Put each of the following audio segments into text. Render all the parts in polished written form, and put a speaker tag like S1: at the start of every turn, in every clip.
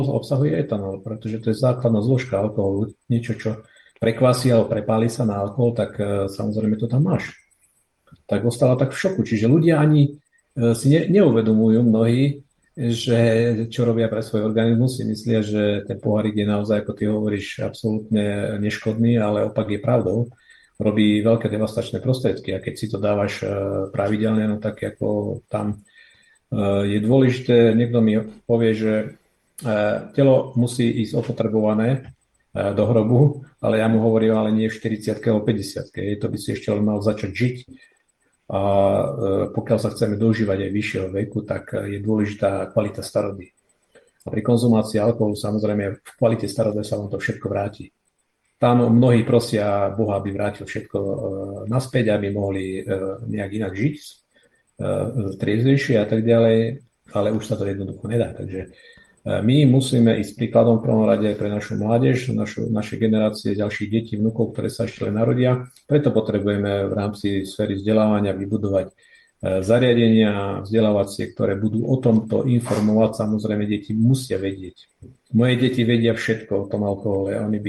S1: obsahuje etanol, pretože to je základná zložka alkoholu. Niečo, čo prekvasí alebo prepáli sa na alkohol, tak samozrejme to tam máš. Tak ostala tak v šoku. Čiže ľudia ani si neuvedomujú mnohí, že čo robia pre svoj organizmus, si myslia, že ten pohárik je naozaj, ako ty hovoríš, absolútne neškodný, ale opak je pravdou. Robí veľké devastačné prostriedky a keď si to dávaš pravidelne, no tak ako tam je dôležité, niekto mi povie, že telo musí ísť opotrebované do hrobu, ale ja mu hovorím, ale nie v 40 alebo 50 to by si ešte len mal začať žiť. A pokiaľ sa chceme dožívať aj vyššieho veku, tak je dôležitá kvalita staroby. A pri konzumácii alkoholu samozrejme v kvalite staroby sa vám to všetko vráti. Tam mnohí prosia Boha, aby vrátil všetko naspäť, aby mohli nejak inak žiť, triezvejšie a tak ďalej, ale už sa to jednoducho nedá. Takže my musíme ísť príkladom v prvom rade pre našu mládež, naše generácie ďalších detí, vnukov, ktoré sa ešte len narodia. Preto potrebujeme v rámci sféry vzdelávania vybudovať zariadenia vzdelávacie, ktoré budú o tomto informovať. Samozrejme, deti musia vedieť. Moje deti vedia všetko o tom alkohole. Oni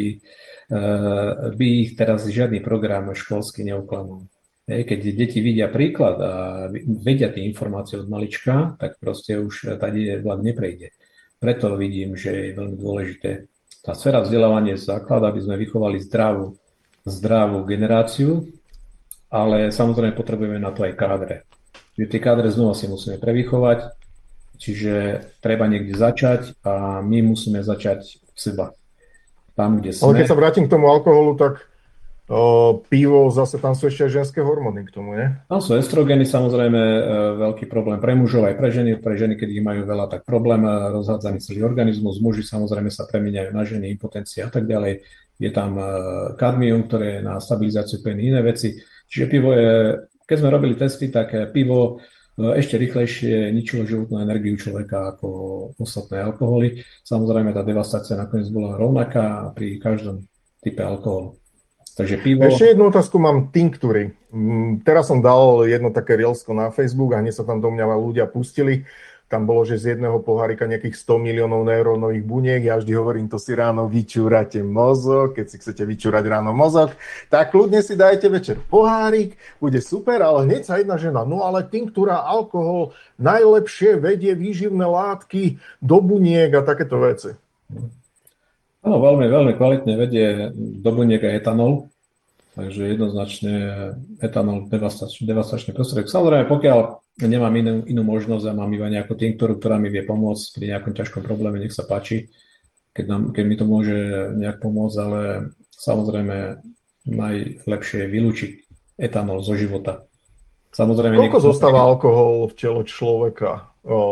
S1: by ich teraz žiadny program školský neuklamal. Keď deti vidia príklad a vedia tie informácie od malička, tak proste už tady vlak neprejde. Preto vidím, že je veľmi dôležité tá sféra vzdelávania je základ, aby sme vychovali zdravú generáciu, ale samozrejme potrebujeme na to aj kádre. Čiže tie kádre znova si musíme prevychovať, čiže treba niekde začať a my musíme začať od seba. Tam, kde sme.
S2: Ale keď sa vrátim k tomu alkoholu, tak pivo, zase tam sú ešte aj ženské hormóny k tomu, nie?
S1: Tam sú estrogeny, samozrejme veľký problém pre mužov aj pre ženy, keď ich majú veľa, tak problém rozhádzaný celý organizmus, muži samozrejme sa premieňajú na ženy, impotencia a tak ďalej. Je tam kadmium, ktoré je na stabilizáciu peny, iné veci. Čiže pivo je, keď sme robili testy, tak pivo ešte rýchlejšie ničilo životnú energiu človeka ako ostatné alkoholy. Samozrejme tá devastácia nakoniec bola rovnaká pri každom type alkoholu. Takže pivo.
S2: Ešte jednu otázku mám, tinktúry. Teraz som dal jedno také reelsko na Facebook a hneď sa tam do mňa ľudia pustili. Tam bolo, že z jedného pohárika nejakých 100 miliónov neurónových buniek. Ja vždy hovorím, to si ráno vyčúrate mozog. Keď si chcete vyčúrať ráno mozog, tak kľudne si dajte večer pohárik, bude super, ale hneď sa jedna žena, no ale tinktúra, alkohol najlepšie vedie výživné látky do buniek a takéto veci.
S1: Áno, veľmi, veľmi kvalitne vedie do buniek aj etanol, takže jednoznačne etanol devastačný prostriedok. Samozrejme, pokiaľ nemám inú možnosť a mám iba nejakú tinktúru, ktorá mi vie pomôcť pri nejakom ťažkom probléme, nech sa páči, keď mi to môže nejak pomôcť, ale samozrejme najlepšie je vylúčiť etanol zo života. Samozrejme,
S2: koľko zostáva alkohol v tele človeka?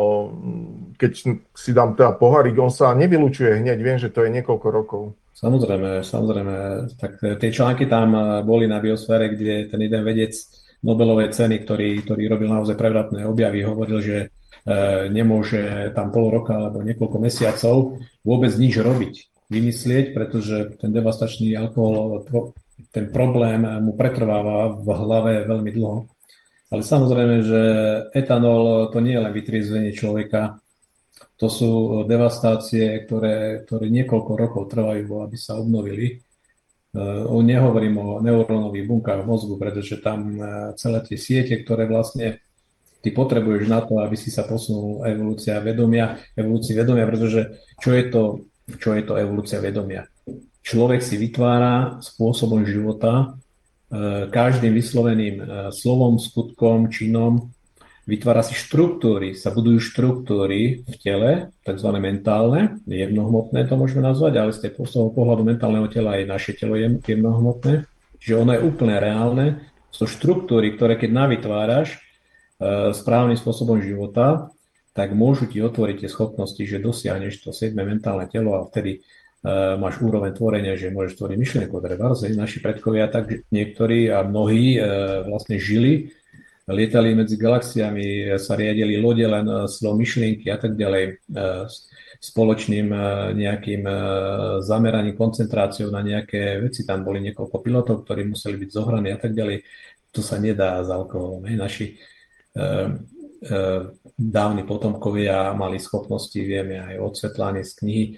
S2: Keď si dám teda pohárik, on sa nevylučuje hneď, viem, že to je niekoľko rokov.
S1: Samozrejme, tak tie články tam boli na biosfére, kde ten jeden vedec Nobelovej ceny, ktorý robil naozaj prevratné objavy, hovoril, že nemôže tam pol roka alebo niekoľko mesiacov vôbec nič robiť, vymyslieť, pretože ten devastačný alkohol, ten problém mu pretrváva v hlave veľmi dlho. Ale samozrejme, že etanol to nie je len vytriezvenie človeka, to sú devastácie, ktoré niekoľko rokov trvajú, aby sa obnovili. Nehovorím o neurónových bunkách v mozgu, pretože tam celé tie siete, ktoré vlastne ty potrebuješ na to, aby si sa posunul evolúcii vedomia, pretože čo je to evolúcia vedomia? Človek si vytvára spôsobom života, každým vysloveným slovom, skutkom, činom vytvára si štruktúry, sa budujú štruktúry v tele, tzv. Mentálne, jemnohmotné to môžeme nazvať, ale z toho pohľadu mentálneho tela aj naše telo je jemnohmotné, čiže ono je úplne reálne. Sú štruktúry, ktoré keď navytváraš správnym spôsobom života, tak môžu ti otvoriť tie schopnosti, že dosiahneš to 7. mentálne telo a vtedy máš úroveň tvorenia, že môžeš tvoriť myšlienku. Naši predkovia tak niektorí a mnohí vlastne žili, lietali medzi galaxiami, sa riadili lode len slovom myšlienky a tak ďalej, spoločným nejakým zameraním, koncentráciou na nejaké veci. Tam boli niekoľko pilotov, ktorí museli byť zohraní a tak ďalej. To sa nedá s alkoholom. Naši dávni potomkovia mali schopnosti, vieme aj od Svetlany z knihy,